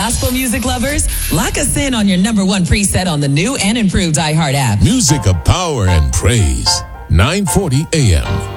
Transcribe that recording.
gospel music lovers, lock us in on your number one preset on the new and improved iHeart app. Music of power and praise. 940 AM.